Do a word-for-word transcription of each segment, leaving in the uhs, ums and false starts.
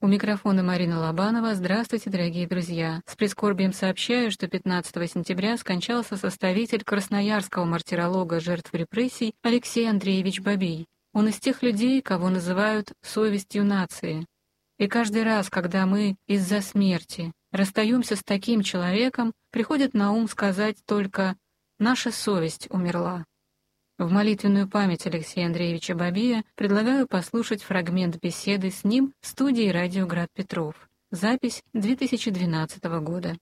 У микрофона Марина Лобанова. Здравствуйте, дорогие друзья. С прискорбием сообщаю, что пятнадцатого сентября скончался составитель красноярского мартиролога жертв репрессий Алексей Андреевич Бабий. Он из тех людей, кого называют «совестью нации». И каждый раз, когда мы из-за смерти расстаемся с таким человеком, приходит на ум сказать только «наша совесть умерла». В молитвенную память Алексея Андреевича Бабия предлагаю послушать фрагмент беседы с ним в студии «Радио Град Петров». Запись две тысячи двенадцатого года.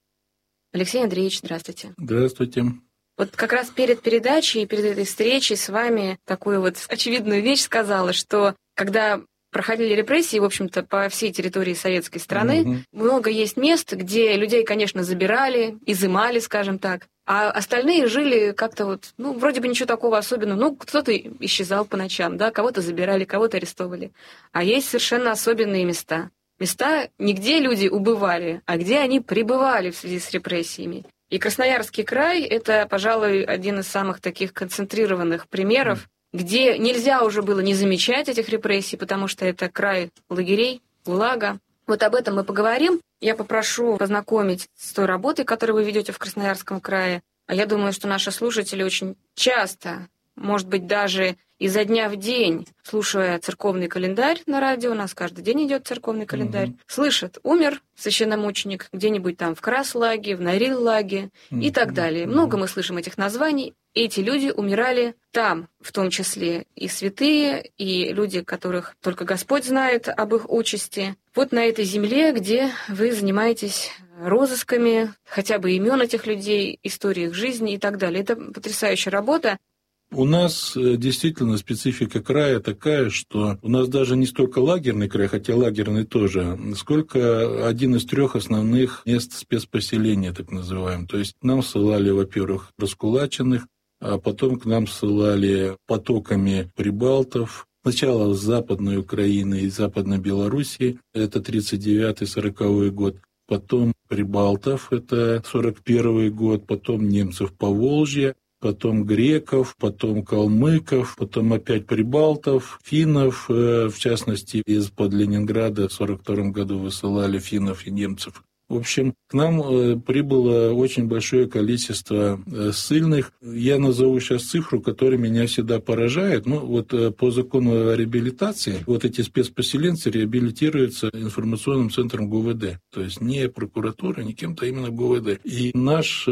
Алексей Андреевич, здравствуйте. Здравствуйте. Вот как раз перед передачей и перед этой встречей с вами такую вот очевидную вещь сказала, что когда проходили репрессии, в общем-то, по всей территории советской страны, угу. много есть мест, где людей, конечно, забирали, изымали, скажем так, а остальные жили как-то вот, ну, вроде бы ничего такого особенного. Ну, кто-то исчезал по ночам, да, кого-то забирали, кого-то арестовывали. А есть совершенно особенные места. Места не где люди убывали, а где они пребывали в связи с репрессиями. И Красноярский край — это, пожалуй, один из самых таких концентрированных примеров, где нельзя уже было не замечать этих репрессий, потому что это край лагерей, ГУЛАГа. Вот об этом мы поговорим. Я попрошу познакомить с той работой, которую вы ведете в Красноярском крае. А я думаю, что наши слушатели очень часто, может быть, даже изо дня в день, слушая церковный календарь на радио, у нас каждый день идет церковный календарь, угу. слышат: умер священномученик где-нибудь там в Краслаге, в Норильлаге угу. и так далее. Угу. Много мы слышим этих названий. Эти люди умирали там, в том числе и святые, и люди, которых только Господь знает об их участи. Вот на этой земле, где вы занимаетесь розысками, хотя бы имен этих людей, истории их жизни и так далее. Это потрясающая работа. У нас действительно специфика края такая, что у нас даже не столько лагерный край, хотя лагерный тоже, сколько один из трех основных мест спецпоселения, так называемых. То есть к нам ссылали, во-первых, раскулаченных, а потом к нам ссылали потоками прибалтов. Сначала с Западной Украины и Западной Белоруссии, это тридцать девятый сороковой год. Потом прибалтов, это сорок первый год, потом немцев Поволжья, потом греков, потом калмыков, потом опять прибалтов, финнов, в частности, из-под Ленинграда в сорок втором году высылали финнов и немцев. В общем, к нам прибыло очень большое количество ссыльных. Я назову сейчас цифру, которая меня всегда поражает. Ну, вот по закону о реабилитации, вот эти спецпоселенцы реабилитируются информационным центром ГУВД. То есть не прокуратура, не кем-то, а именно ГУВД. И наш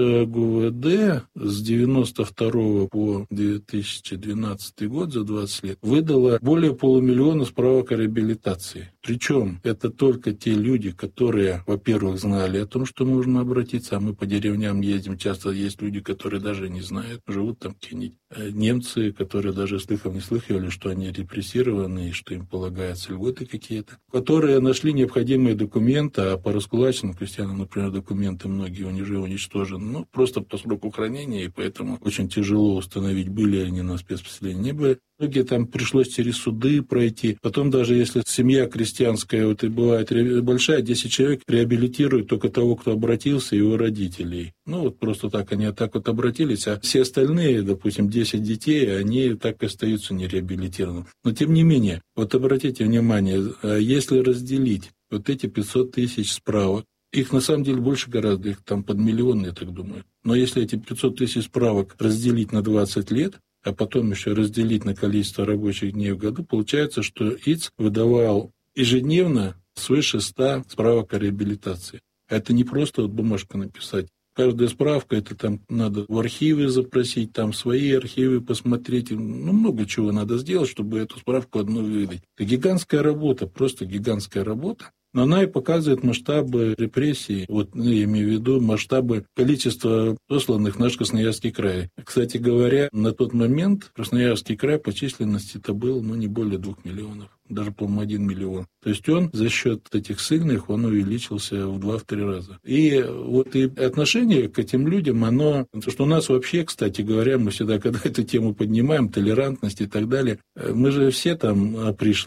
ГУВД с девяносто второго по две тысячи двенадцатый год, за двадцать лет, выдало более полумиллиона справок о реабилитации. Причем это только те люди, которые, во-первых, знали о том, что нужно обратиться, а мы по деревням ездим, часто есть люди, которые даже не знают, живут там какие-нибудь немцы, которые даже слыхом не слыхивали, что они репрессированы и что им полагаются льготы какие-то, которые нашли необходимые документы, а по раскулаченным крестьянам, например, документы многие уже уничтожены, ну, просто по сроку хранения, и поэтому очень тяжело установить, были они на спецпоселении, не были. Многие там пришлось через суды пройти. Потом даже если семья крестьянская, вот и бывает большая, десять человек реабилитируют только того, кто обратился, и его родителей. Ну вот просто так они так вот обратились, а все остальные, допустим, десять детей, они так и остаются нереабилитированными. Но тем не менее, вот обратите внимание, если разделить вот эти пятьсот тысяч справок, их на самом деле больше гораздо, их там под миллион, я так думаю. Но если эти пятьсот тысяч справок разделить на двадцать лет, а потом еще разделить на количество рабочих дней в году, получается, что ИЦ выдавал ежедневно свыше ста справок о реабилитации. Это не просто вот бумажку написать. Каждая справка, это там надо в архивы запросить, там свои архивы посмотреть. Ну, много чего надо сделать, чтобы эту справку одну выдать. Это гигантская работа, просто гигантская работа. Но она и показывает масштабы репрессий, вот, ну, я имею в виду масштабы количества посланных в наш Красноярский край. Кстати говоря, на тот момент Красноярский край по численности это был, ну, не более двух миллионов, даже, по-моему, один миллион. То есть он за счет этих ссыльных, он увеличился в два-три раза. И вот и отношение к этим людям, оно, что у нас вообще, кстати говоря, мы всегда, когда эту тему поднимаем, толерантность и так далее, мы же все там пришлые.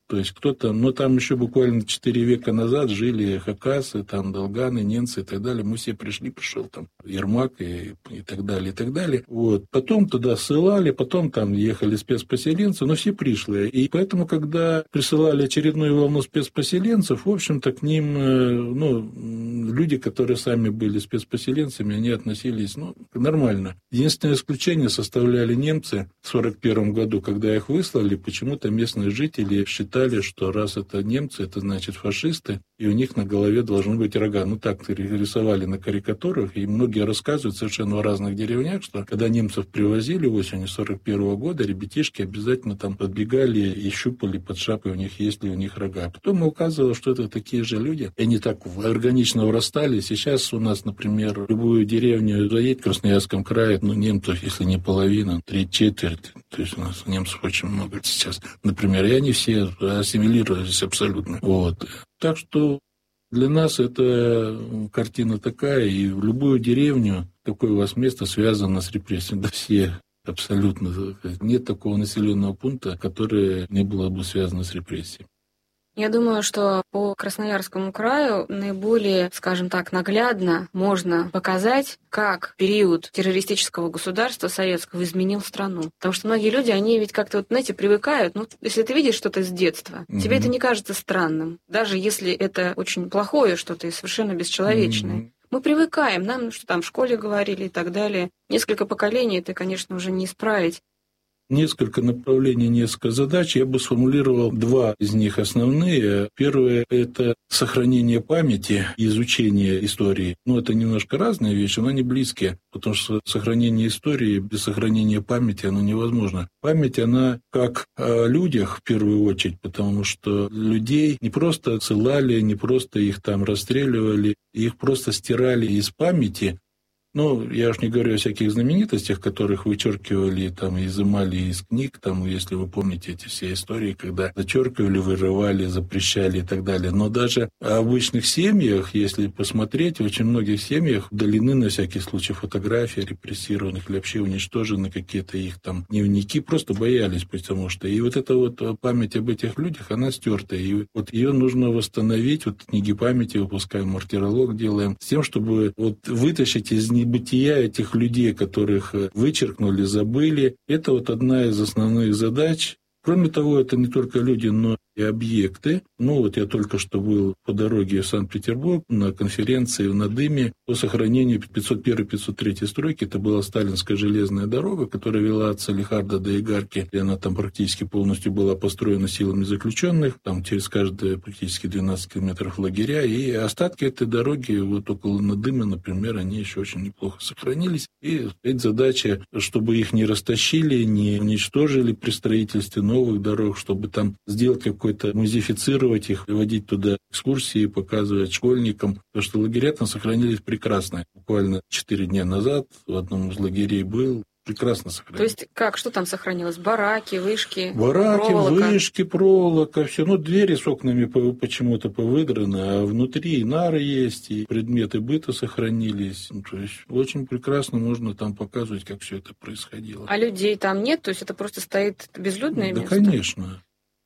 То есть кто-то, ну там еще буквально четыре века назад жили хакасы, там долганы, ненцы и так далее. Мы все пришли, пришел там Ермак и, и так далее, и так далее. Вот. Потом туда ссылали, потом там ехали спецпоселенцы, но все пришлые. И поэтому, когда присылали очередную волну спецпоселенцев, в общем-то, к ним, ну, люди, которые сами были спецпоселенцами, они относились, ну, нормально. Единственное исключение составляли немцы в сорок первом году, когда их выслали, почему-то местные жители считали, что раз это немцы, это значит фашисты, и у них на голове должны быть рога. Ну, так рисовали на карикатурах, и многие рассказывают совершенно в разных деревнях, что когда немцев привозили осенью сорок первого года, ребятишки обязательно там подбегали и щупали под шапкой, у них есть ли у них рога. Потом оказывалось, что это такие же люди, и они так органично вырастали. Сейчас у нас, например, в любую деревню заедь в Красноярском крае, ну, немцев, если не половина, три четверти, то есть у нас немцев очень много сейчас, например, и они все ассимилировались абсолютно. Вот. Так что для нас эта картина такая, и в любую деревню такое у вас место связано с репрессией. Да все абсолютно. Нет такого населенного пункта, которое не было бы связано с репрессией. Я думаю, что по Красноярскому краю наиболее, скажем так, наглядно можно показать, как период террористического государства советского изменил страну. Потому что многие люди, они ведь как-то, вот, знаете, привыкают. Ну, если ты видишь что-то с детства, mm-hmm. тебе это не кажется странным. Даже если это очень плохое что-то и совершенно бесчеловечное. Mm-hmm. Мы привыкаем, нам что там в школе говорили и так далее. Несколько поколений это, конечно, уже не исправить. Несколько направлений, несколько задач. Я бы сформулировал два из них основные. Первое – это сохранение памяти и изучение истории. Ну, это немножко разные вещи, но они близкие, потому что сохранение истории без сохранения памяти, оно невозможно. Память, она как о людях в первую очередь, потому что людей не просто ссылали, не просто их там расстреливали, их просто стирали из памяти. Ну, я уж не говорю о всяких знаменитостях, которых вычеркивали, там, изымали из книг, там, если вы помните эти все истории, когда зачеркивали, вырывали, запрещали и так далее. Но даже в обычных семьях, если посмотреть, в очень многих семьях удалены на всякий случай фотографии репрессированных или вообще уничтожены какие-то их там дневники, просто боялись, потому что... И вот эта вот память об этих людях, она стерта, и вот ее нужно восстановить, вот книги памяти выпускаем, мартиролог делаем, с тем, чтобы вот вытащить из них бытия этих людей, которых вычеркнули, забыли. Это вот одна из основных задач. Кроме того, это не только люди, но и объекты. Ну, вот я только что был по дороге в Санкт-Петербург на конференции в Надыме по сохранению пятьсот первой — пятьсот третьей стройки. Это была Сталинская железная дорога, которая вела от Салихарда до Игарки, и она там практически полностью была построена силами заключенных. Там через каждые практически двенадцать километров лагеря. И остатки этой дороги, вот около Надыма, например, они еще очень неплохо сохранились. И эта задача, чтобы их не растащили, не уничтожили при строительстве новых дорог, чтобы там сделать какой какой-то музеифицировать их, водить туда экскурсии, показывать школьникам, потому что лагеря там сохранились прекрасно. Буквально четыре дня назад в одном из лагерей был, прекрасно сохранилось. То есть как, что там сохранилось? Бараки, вышки, Бараки, проволока? вышки, проволока, все. Ну, двери с окнами почему-то повыдраны, а внутри и нары есть, и предметы быта сохранились. Ну, то есть очень прекрасно можно там показывать, как все это происходило. А людей там нет? То есть это просто стоит безлюдное да, место? Да, конечно.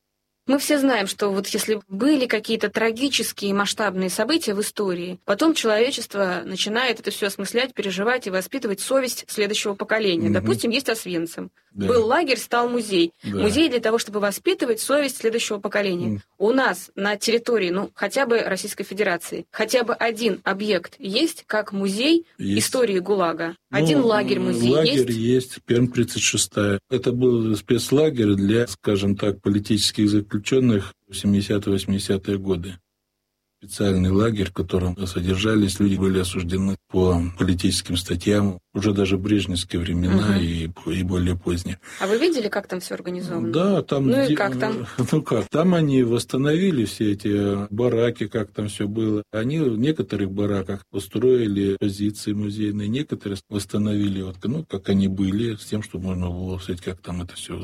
Мы все знаем, что вот если были какие-то трагические масштабные события в истории, потом человечество начинает это все осмыслять, переживать и воспитывать совесть следующего поколения. Угу. Допустим, есть Освенцим. Да. Был лагерь, стал музей. Да. Музей для того, чтобы воспитывать совесть следующего поколения. Mm. У нас на территории, ну, хотя бы Российской Федерации, хотя бы один объект есть, как музей есть. Истории ГУЛАГа. Ну, один лагерь-музей лагерь есть? Лагерь есть, Пермь тридцать шестая. Это был спецлагерь для, скажем так, политических заключенных в семидесятые-восьмидесятые годы. Специальный лагерь, в котором содержались люди, были осуждены по политическим статьям, уже даже в брежневские времена угу. и, и более поздние. А вы видели, как там все организовано? Да, там... Ну где, и как там? Ну как, там они восстановили все эти бараки, как там все было. Они в некоторых бараках устроили позиции музейные, некоторые восстановили, вот, ну, как они были, с тем, чтобы можно было, сказать, как там это все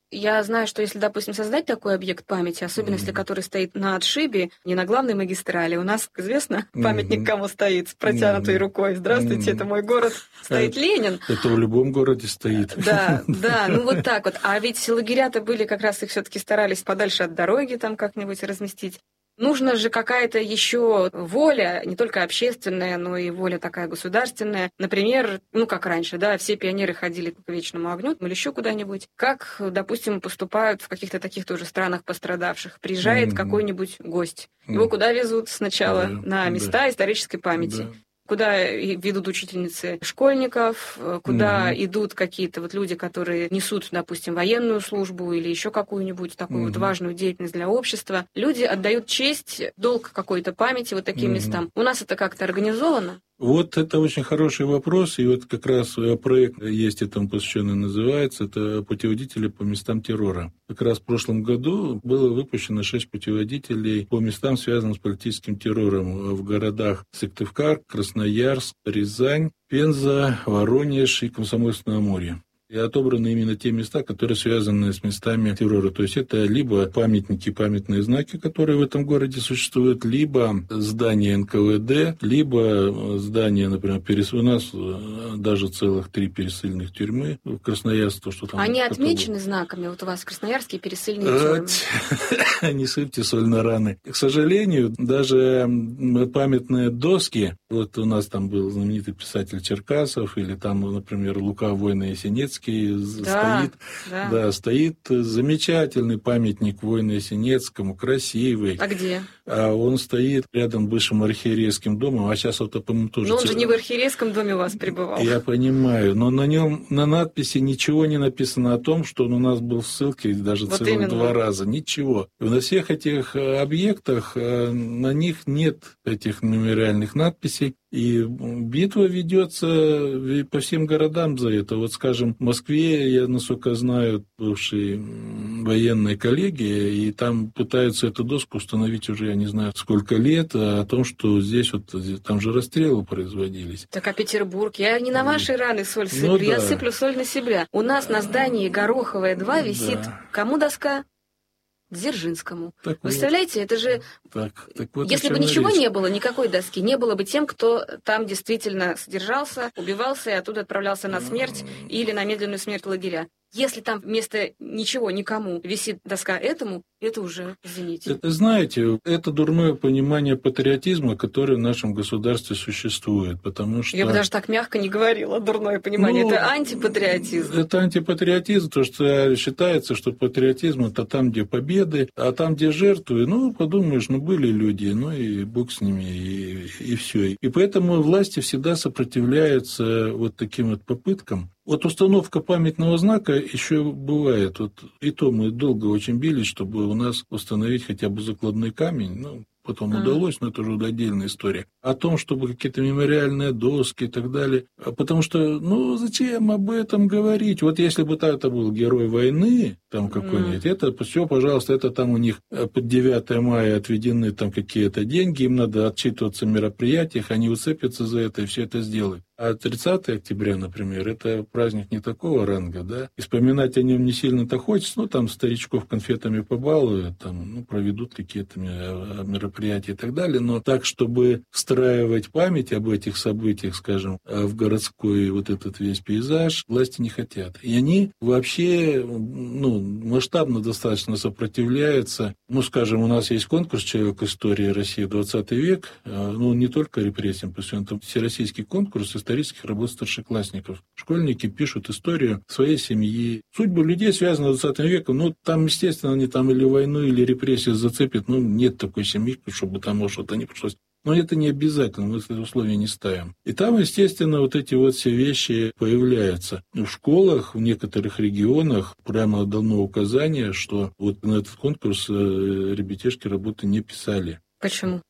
Я знаю, что если, допустим, создать такой объект памяти, особенно mm-hmm. если который стоит на отшибе, не на главной магистрали, у нас, как известно, памятник mm-hmm. кому стоит с протянутой mm-hmm. рукой. Здравствуйте, mm-hmm. это мой город, стоит это, Ленин. Это в любом городе стоит. Да, да, ну вот так вот. А ведь лагеря-то были, как раз их все-таки старались подальше от дороги там как-нибудь разместить. Нужна же какая-то еще воля, не только общественная, но и воля такая государственная. Например, ну как раньше, да, все пионеры ходили к Вечному огню или еще куда-нибудь. Как, допустим, поступают в каких-то таких тоже странах пострадавших? Приезжает mm-hmm. какой-нибудь гость. Его mm-hmm. куда везут сначала? Yeah. На места yeah. исторической памяти. Yeah. Куда ведут учительницы школьников, куда mm-hmm. идут какие-то вот люди, которые несут, допустим, военную службу или еще какую-нибудь такую mm-hmm. вот важную деятельность для общества. Люди отдают честь, долг какой-то памяти вот таким mm-hmm. местам. У нас это как-то организовано? Вот это очень хороший вопрос, и вот как раз проект есть этому посвященный, называется, это «Путеводители по местам террора». Как раз в прошлом году было выпущено шесть путеводителей по местам, связанным с политическим террором в городах Сыктывкар, Красноярск, Рязань, Пенза, Воронеж и Комсомольск-на-Амуре. И отобраны именно те места, которые связаны с местами террора. То есть это либо памятники, памятные знаки, которые в этом городе существуют, либо здание эн ка вэ дэ, либо здание, например, перес... у нас даже целых три пересыльных тюрьмы в Красноярске. Что там Они отмечены знаками? Вот у вас в Красноярске пересыльные тюрьмы. Не сыпьте соль на раны. К сожалению, даже памятные доски, вот у нас там был знаменитый писатель Черкасов, или там, например, Лука Войно-Ясенецкий, Да, стоит, да. Да, стоит замечательный памятник Войно-Ясенецкому, красивый. А где? А он стоит рядом с бывшим архиерейским домом, а сейчас вот, по-моему, тоже... Но он же не в архиерейском доме у вас пребывал. Я понимаю, но на нем, на надписи ничего не написано о том, что он у нас был в ссылке даже вот целых именно. два раза. Ничего. И на всех этих объектах, на них нет этих мемориальных надписей. И битва ведется по всем городам за это. Вот, скажем, в Москве, я, насколько знаю, бывшие военные коллеги, и там пытаются эту доску установить уже, я не знаю, сколько лет, о том, что здесь вот, там же расстрелы производились. Так, а Петербург? Я не на ваши раны соль сыплю, ну, да. я сыплю соль на себя. У нас на здании Гороховая два висит, да. Кому доска? Дзержинскому. Так Представляете, вот. это же... Так, так вот Если бы ничего речь. не было, никакой доски, не было бы тем, кто там действительно содержался, убивался и оттуда отправлялся на смерть или на медленную смерть в лагеря. Если там вместо ничего, никому висит доска этому, это уже, извините. Это, знаете, это дурное понимание патриотизма, которое в нашем государстве существует, потому что... Я бы даже так мягко не говорила, дурное понимание. Ну, это антипатриотизм. Это антипатриотизм, то, что считается, что патриотизм – это там, где победы, а там, где жертвы, ну, подумаешь, ну, были люди, ну, и бог с ними, и, и все. И поэтому власти всегда сопротивляются вот таким вот попыткам. Вот установка памятного знака еще бывает. Вот и то мы долго очень бились, чтобы у нас установить хотя бы закладной камень. Ну, потом а. удалось, но это уже отдельная история. О том, чтобы какие-то мемориальные доски и так далее. Потому что, ну, зачем об этом говорить? Вот если бы это был герой войны, там какой-нибудь, mm. это все, пожалуйста, это там у них под девятое мая отведены там какие-то деньги, им надо отчитываться в мероприятиях, они уцепятся за это и все это сделают. А тридцатое октября, например, это праздник не такого ранга, да, и вспоминать о нем не сильно-то хочется, ну, там старичков конфетами побалуют, там, ну, проведут какие-то мероприятия и так далее, но так, чтобы встраивать память об этих событиях, скажем, в городской вот этот весь пейзаж, власти не хотят. И они вообще, ну, масштабно достаточно сопротивляются. Ну, скажем, у нас есть конкурс «Человек истории России двадцатый век», ну, не только репрессиям посвящен, это всероссийский конкурс исторических работ старшеклассников. Школьники пишут историю своей семьи, судьбу людей, связанных с двадцатым веком. Ну, там, естественно, они там или войну, или репрессии зацепят. Ну, нет такой семьи, чтобы там, может, что-то не пришлось. Но это не обязательно, мы эти условия не ставим. И там, естественно, вот эти вот все вещи появляются. В школах, в некоторых регионах прямо дано указание, что вот на этот конкурс ребятишки работы не писали. Почему?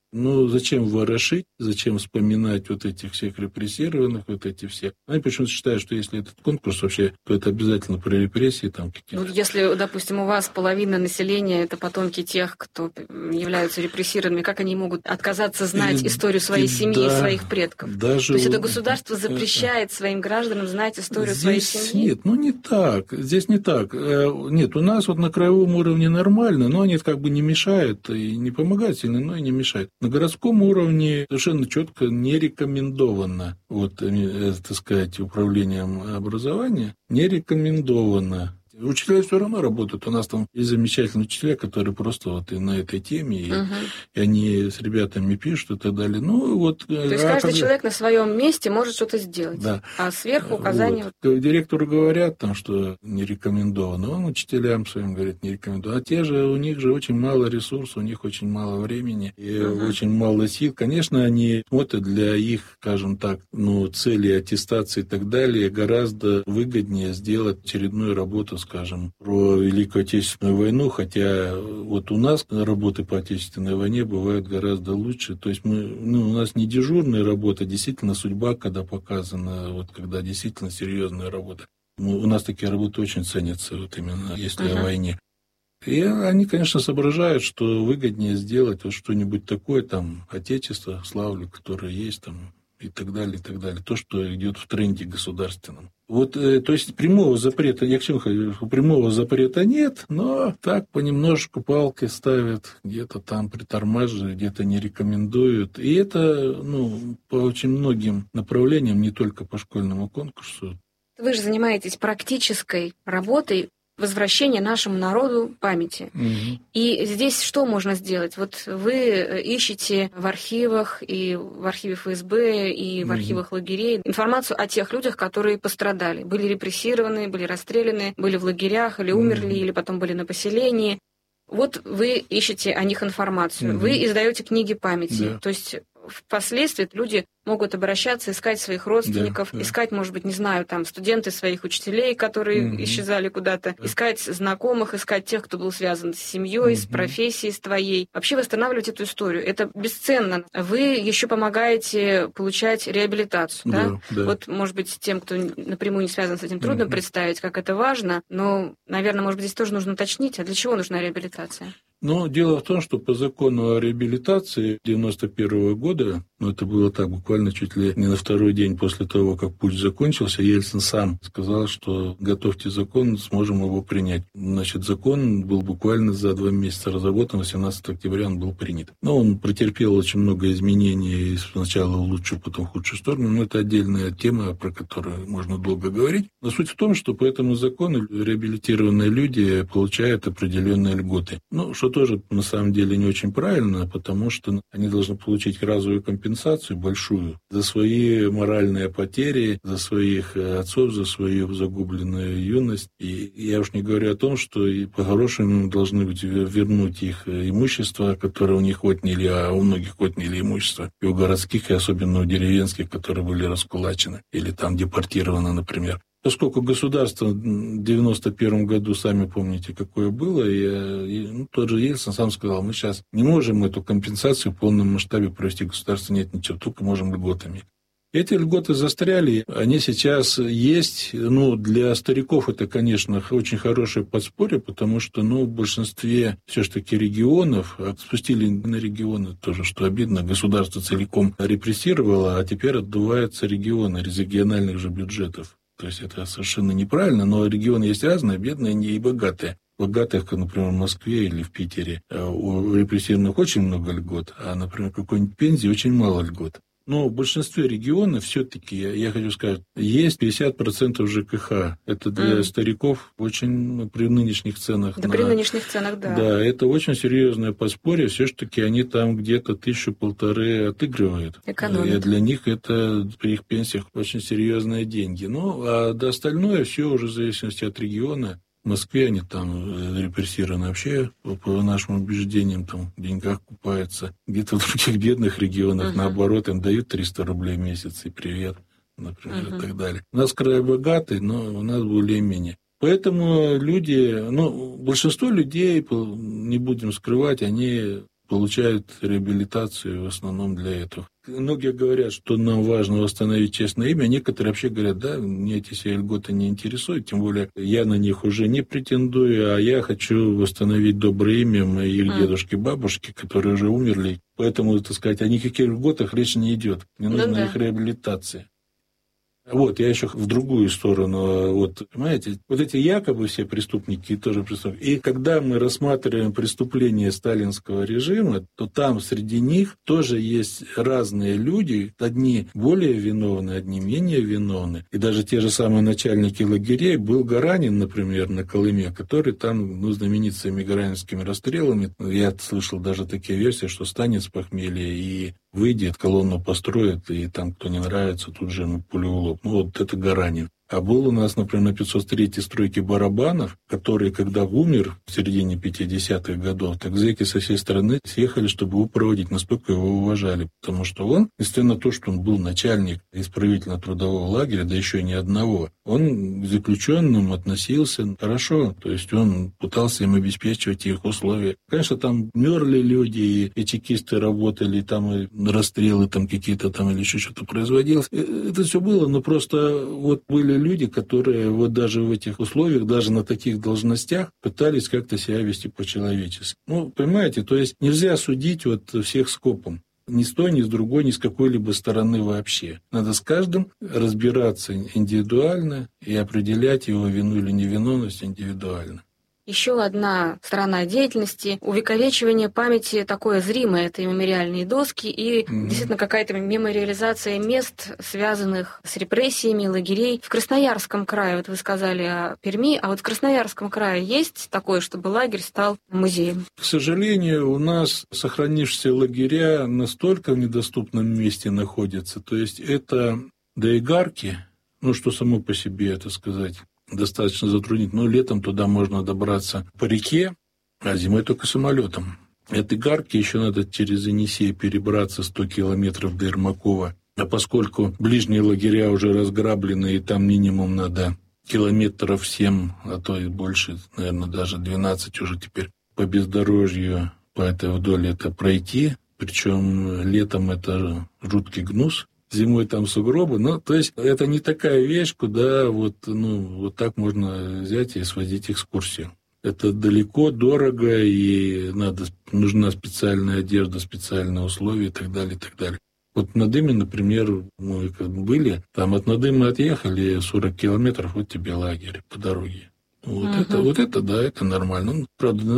Ну, зачем ворошить, зачем вспоминать вот этих всех репрессированных, вот эти все. Они почему-то считают, что если этот конкурс вообще, то это обязательно про репрессии там какие-то. Ну, если, допустим, у вас половина населения – это потомки тех, кто являются репрессированными, как они могут отказаться знать и, историю своей и, семьи да, и своих предков? Даже... То есть это государство запрещает своим гражданам знать историю Здесь своей семьи? Нет, ну не так. Здесь не так. Нет, у нас вот на краевом уровне нормально, но они как бы не мешают и не помогают сильно, но и не мешают. На городском уровне совершенно четко не рекомендовано, вот, так сказать, управлением образования, не рекомендовано. Учителя все равно работают. У нас там есть замечательные учителя, которые просто вот и на этой теме, и, uh-huh. и они с ребятами пишут и так далее. Ну, вот, То есть а каждый как... человек на своем месте может что-то сделать, да. а сверху указания... Вот. Директору говорят, там, что не рекомендовано, он учителям своим говорит, не рекомендовано. А те же, у них же очень мало ресурсов, у них очень мало времени, и uh-huh. очень мало сил. Конечно, они смотрят для их, скажем так, ну, цели аттестации и так далее, гораздо выгоднее сделать очередную работу, скажем, про Великую Отечественную войну, хотя вот у нас работы по Отечественной войне бывают гораздо лучше. То есть мы, ну, у нас не дежурная работа, действительно судьба, когда показана, вот когда действительно серьезная работа. Мы, у нас такие работы очень ценятся, вот именно если uh-huh. о войне. И они, конечно, соображают, что выгоднее сделать вот что-нибудь такое, там, Отечество, славлю, которое есть там, и так далее, и так далее. То, что идет в тренде государственном. Вот, то есть прямого запрета, я к чему хочу, прямого запрета нет, но так понемножку палки ставят, где-то там притормаживают, где-то не рекомендуют. И это, ну, по очень многим направлениям, не только по школьному конкурсу. Вы же занимаетесь практической работой возвращения нашему народу памяти. Угу. И здесь что можно сделать? Вот вы ищете в архивах, и в архиве эф эс бэ, и в угу. архивах лагерей информацию о тех людях, которые пострадали, были репрессированы, были расстреляны, были в лагерях, или умерли, угу. или потом были на поселении. Вот вы ищете о них информацию, угу. вы издаете книги памяти. Да. То есть впоследствии люди могут обращаться, искать своих родственников, да, да. искать, может быть, не знаю, там, студенты своих учителей, которые mm-hmm. исчезали куда-то, да. искать знакомых, искать тех, кто был связан с семьей, mm-hmm. с профессией, с твоей. Вообще восстанавливать эту историю. Это бесценно. Вы еще помогаете получать реабилитацию, да? Да, да? Вот, может быть, тем, кто напрямую не связан с этим, трудно mm-hmm. представить, как это важно, но, наверное, может быть, здесь тоже нужно уточнить, а для чего нужна реабилитация? Но дело в том, что по закону о реабилитации девяносто первого года, ну, это было так, буквально чуть ли не на второй день после того, как путь закончился, Ельцин сам сказал, что готовьте закон, сможем его принять. Значит, закон был буквально за два месяца разработан, восемнадцатого октября он был принят. Но он претерпел очень много изменений, сначала в лучшую, потом в худшую сторону, но это отдельная тема, про которую можно долго говорить. Но суть в том, что по этому закону реабилитированные люди получают определенные льготы. Ну, что тоже на самом деле не очень правильно, потому что они должны получить разовую компенсацию большую за свои моральные потери, за своих отцов, за свою загубленную юность. И я уж не говорю о том, что и по-хорошему должны быть вернуть их имущество, которое у них отняли, а у многих отняли имущество, и у городских, и особенно у деревенских, которые были раскулачены или там депортированы, например. Поскольку государство в девяносто первом году, сами помните, какое было, и, и ну, тот же Ельцин сам сказал, мы сейчас не можем эту компенсацию в полном масштабе провести, государство нет ничего, только можем льготами. Эти льготы застряли, они сейчас есть, ну, для стариков это, конечно, очень хорошее подспорье, потому что, ну, в большинстве все-таки регионов, спустили на регионы тоже, что обидно, государство целиком репрессировало, а теперь отдуваются регионы из региональных же бюджетов. То есть это совершенно неправильно, но регионы есть разные, бедные и богатые. Богатых, как, например, в Москве или в Питере, у репрессированных очень много льгот, а, например, в какой-нибудь Пензе очень мало льгот. Но в большинстве регионов все-таки, я хочу сказать, есть пятьдесят процентов ЖКХ. Это для mm. стариков очень при нынешних ценах. Да, на... при нынешних ценах, да. Да, это очень серьезное подспорье. Все-таки они там где-то тысячу-полторы отыгрывают. Экономят. И для них это при их пенсиях очень серьезные деньги. Ну, а до остальное все уже в зависимости от региона. В Москве они там репрессированы вообще, по, по нашим убеждениям, там в деньгах купаются. Где-то в других бедных регионах, uh-huh. наоборот, им дают триста рублей в месяц и привет, например, uh-huh. и так далее. У нас край богатый, но у нас более-менее. Поэтому люди, ну, большинство людей, не будем скрывать, они получают реабилитацию в основном для этого. Многие говорят, что нам важно восстановить честное имя. Некоторые вообще говорят, да, мне эти все льготы не интересуют, тем более я на них уже не претендую, а я хочу восстановить доброе имя моих mm. дедушки, бабушки, которые уже умерли. Поэтому, так сказать, о никаких льготах речь не идет. Мне нужна mm-hmm. их реабилитация. Вот, я еще в другую сторону, вот, понимаете, вот эти якобы все преступники тоже преступники. И когда мы рассматриваем преступления сталинского режима, то там среди них тоже есть разные люди, одни более виновны, одни менее виновны. И даже те же самые начальники лагерей, был Гаранин, например, на Колыме, который там, ну, знаменит своими гаранинскими расстрелами. Я слышал даже такие версии, что станет с похмелья и выйдет, колонну построит, и там, кто не нравится, тут же ему пулю в лоб. Ну, вот это Гаранин. А был у нас, например, на пятьсот третьей стройке Барабанов, который, когда умер в середине пятидесятых годов, так зэки со всей страны съехали, чтобы его проводить, насколько его уважали. Потому что он, несмотря на то, что он был начальник исправительно-трудового лагеря, да еще и не одного, он к заключенным относился хорошо. То есть он пытался им обеспечивать их условия. Конечно, там мерли люди, и чекисты работали, там и расстрелы там какие-то там или еще что-то производилось. Это все было, но просто вот были люди, которые вот даже в этих условиях, даже на таких должностях пытались как-то себя вести по-человечески. Ну, понимаете, то есть нельзя судить вот всех скопом. Ни с той, ни с другой, ни с какой-либо стороны вообще. Надо с каждым разбираться индивидуально и определять его вину или невиновность индивидуально. Еще одна сторона деятельности – увековечивание памяти такое зримое, это и мемориальные доски, и mm-hmm. действительно какая-то мемориализация мест, связанных с репрессиями, лагерей. В Красноярском крае, вот вы сказали о Перми, а вот в Красноярском крае есть такое, чтобы лагерь стал музеем? К сожалению, у нас сохранившиеся лагеря настолько в недоступном месте находятся, то есть это доигарки, ну что само по себе, это сказать, достаточно затруднительно. Но летом туда можно добраться по реке, а зимой только самолетом. От Игарки еще надо через Енисей перебраться сто километров до Ермакова. А поскольку ближние лагеря уже разграблены, и там минимум надо километров семь, а то и больше, наверное, даже двенадцать уже теперь по бездорожью по этой вдоль это пройти. Причем летом это жуткий гнус. Зимой там сугробы, ну, то есть это не такая вещь, куда вот, ну, вот так можно взять и сводить экскурсию. Это далеко, дорого, и надо, нужна специальная одежда, специальные условия и так далее, и так далее. Вот в Надыме, например, мы как были, там от Надыма отъехали сорок километров, вот тебе лагерь по дороге. Вот, uh-huh. это, вот это, да, это нормально. Ну, правда,